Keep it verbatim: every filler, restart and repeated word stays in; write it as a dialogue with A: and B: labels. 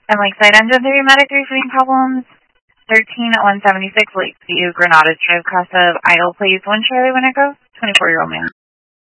A: And Lakeside Engine three, Medic three, fleeing problems. thirteen at one seventy-six, Lakeview, Granada Drive, cross of Idle Place, one Charlie, when it goes. twenty-four-year-old man.